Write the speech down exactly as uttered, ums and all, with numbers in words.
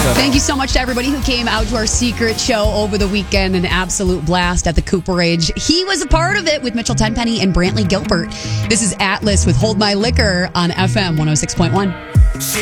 Thank you so much to everybody who came out to our secret show over the weekend. An absolute blast at the Cooperage. He was a part of it with Mitchell Tenpenny and Brantley Gilbert. This is Atlas with Hold My Liquor on F M one oh six point one.